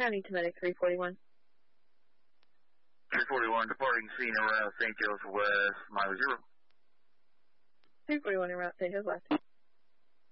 County to Medic 341. 341, departing scene around St. Joseph West, mile 0. 341 around St. Joseph West.